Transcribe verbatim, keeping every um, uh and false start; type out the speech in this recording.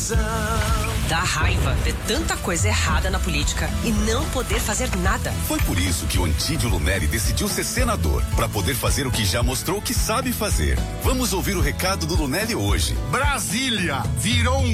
Dá raiva ver tanta coisa errada na política e não poder fazer nada. Foi por isso que o Antídio Lunelli decidiu ser senador, para poder fazer o que já mostrou que sabe fazer. Vamos ouvir o recado do Lunelli hoje. Brasília virou um